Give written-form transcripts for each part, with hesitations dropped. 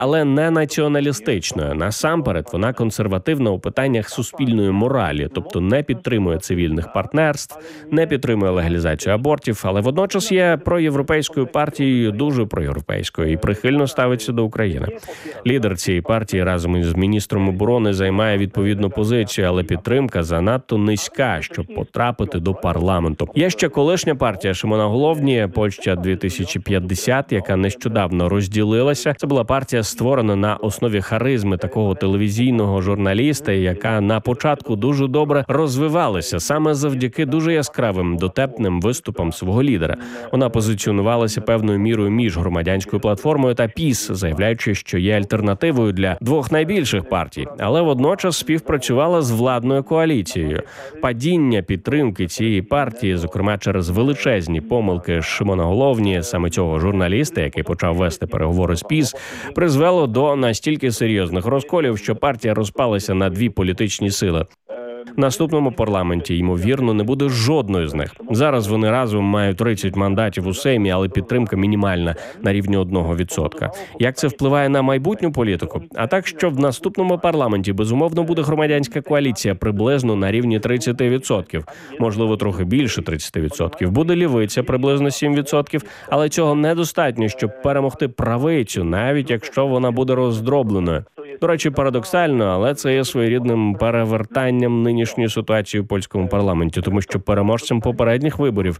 але не націоналістичною. Насамперед, вона консервативна у питаннях суспільної моралі, тобто не підтримує цивільних партнерств, не підтримує легалізацію абортів, але водночас є проєвропейською партією, дуже проєвропейською, і прихильно ставиться до України. Лідер цієї партії разом із міністром оборони займає відповідну позицію, але підтримка занадто низька, щоб потрапити до парламенту. Є ще колишня партія Шимона Головні, Польща 2050, яка нещодавно розділилася. Це була партія, створена на основі харизми такого телевізійного журналіста, яка на початку дуже добре розвивалася саме завдяки дуже яскравим дотепним виступам свого лідера. Вона позиціонувалася певною мірою між громадянською платформою та ПІС, заявляючи, що є альтернативою для двох найбільших партій, але водночас співпрацювала з владною коаліцією. Падіння підтримки цієї партії, зокрема через величезні помилки Шимона Головні, саме цього журналіста, який почав вести переговори з ПІС, призвело до настільки серйозних розколів, що партія розпалася на дві політичні сили. В наступному парламенті, ймовірно, не буде жодної з них. Зараз вони разом мають 30 мандатів у Сеймі, але підтримка мінімальна на рівні 1%. Як це впливає на майбутню політику? А так, що в наступному парламенті, безумовно, буде громадянська коаліція приблизно на рівні 30%. Можливо, трохи більше 30%. Буде лівиця приблизно 7%, але цього недостатньо, щоб перемогти правицю, навіть якщо вона буде роздробленою. До речі, парадоксально, але це є своєрідним перевертанням нинішньої ситуації в польському парламенті, тому що переможцем попередніх виборів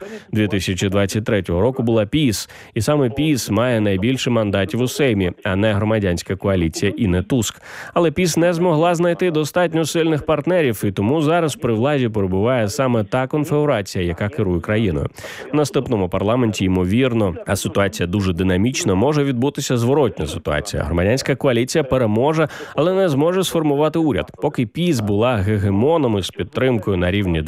2023 року була ПІС, і саме ПІС має найбільше мандатів у Сеймі, а не громадянська коаліція і не Туск. Але ПІС не змогла знайти достатньо сильних партнерів, і тому зараз при владі перебуває саме та конфігурація, яка керує країною. В наступному парламенті, ймовірно, а ситуація дуже динамічна, може відбутися зворотня ситуація. Громадянська коаліція переможе, але не зможе сформувати уряд. Поки ПІС була гегемоном із підтримкою на рівні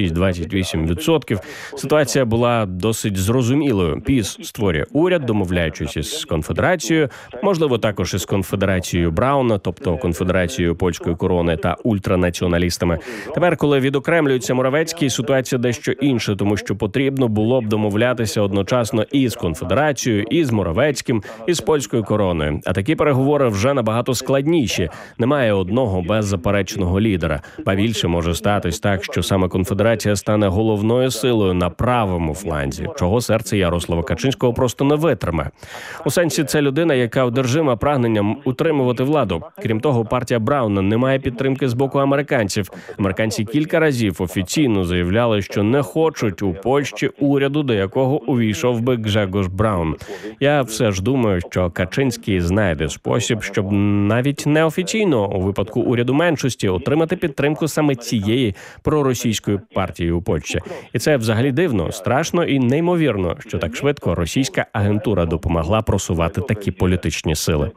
26-28%, ситуація була досить зрозумілою. ПІС створює уряд, домовляючись із конфедерацією, можливо, також із конфедерацією Брауна, тобто конфедерацією польської корони та ультранаціоналістами. Тепер, коли відокремлюється Моравецький, ситуація дещо інша, тому що потрібно було б домовлятися одночасно і з конфедерацією, і з Моравецьким, і з польською короною. А такі переговори вже набагато складніші. Немає одного беззаперечного лідера. Ба більше може статись так, що саме конфедерація стане головною силою на правому фланзі, чого серце Ярослава Качинського просто не витримає. У сенсі, це людина, яка одержима прагненням утримувати владу. Крім того, партія Брауна не має підтримки з боку американців. Американці кілька разів офіційно заявляли, що не хочуть у Польщі уряду, до якого увійшов би Гжегош Браун. Я все ж думаю, що Качинський знайде спосіб, щоб навіть неофіційно, у випадку уряду меншості, отримати підтримку саме цієї проросійської партії у Польщі. І це взагалі дивно, страшно і неймовірно, що так швидко російська агентура допомогла просувати такі політичні сили.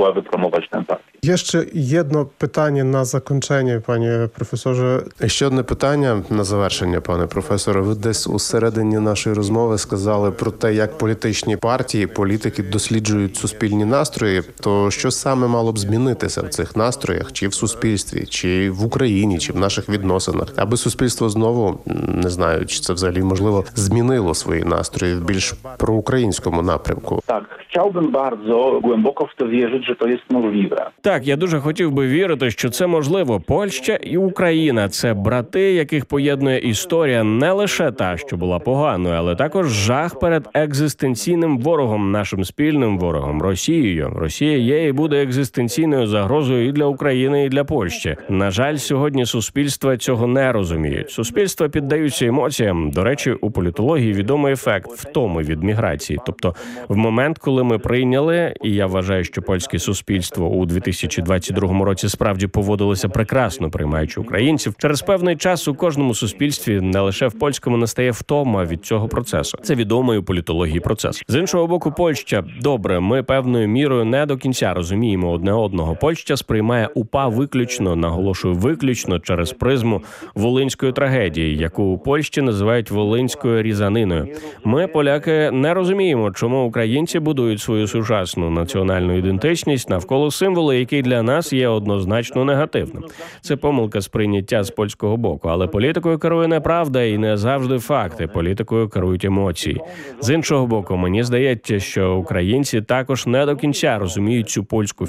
Є ще одне питання на закінчення, пані професоре. Ще одне питання на завершення, пане професоре. Ви десь у середині нашої розмови сказали про те, як політичні партії, політики досліджують суспільні настрої. То що саме мало б змінитися в цих настроях, чи в суспільстві, чи в Україні, чи в наших відносинах, аби суспільство знову, не знаю, чи це взагалі можливо, змінило свої настрої в більш проукраїнському напрямку? Так, chciałbym bardzo głęboko w to wierzyć, że to jest możliwe. Так, я дуже хотів би вірити, що це можливо. Польща і Україна – це брати, яких поєднує історія не лише та, що була поганою, але також жах перед екзистенційним ворогом, нашим спільним ворогом – Росією. Росія є і буде екзистенційною загрозою і для України, і для Польщі. На жаль, сьогодні суспільства цього не розуміють. Суспільства піддаються емоціям. До речі, у політології відомий ефект втоми від міграції. Тобто, в момент, коли ми прийняли, і я вважаю, що польське суспільство у 2022 році справді поводилося прекрасно, приймаючи українців, через певний час у кожному суспільстві, не лише в польському, настає втома від цього процесу. Це відомий у політології процес. З іншого боку, Польща, добре, ми певною мірою не до кінця розуміємо одне одного. Польща сприймає УПА виключно, наголошую, виключно через призму волинської трагедії, яку у Польщі називають волинською різаниною. Ми, поляки, не розуміємо, чому українці будують свою сучасну національну ідентичність навколо символу, який для нас є однозначно негативним. Це помилка сприйняття з польського боку, але політикою керує не правда і не завжди факти. Політикою керують емоції. З іншого боку, мені здається, що українці також не до кінця розуміють цю польську